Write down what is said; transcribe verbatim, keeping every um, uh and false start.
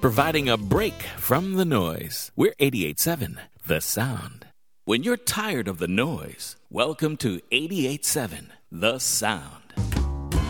providing a break from the noise. We're eighty-eight point seven, The Sound. When you're tired of the noise, welcome to eighty-eight point seven, The Sound.